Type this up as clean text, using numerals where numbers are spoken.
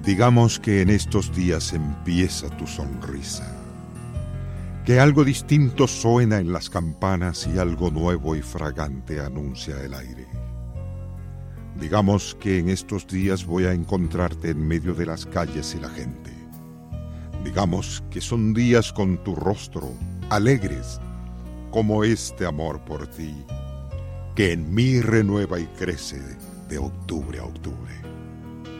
Digamos que en estos días empieza tu sonrisa, que algo distinto suena en las campanas y algo nuevo y fragante anuncia el aire. Digamos que en estos días voy a encontrarte en medio de las calles y la gente. Digamos que son días con tu rostro, alegres, como este amor por ti, que en mí renueva y crece de octubre a octubre.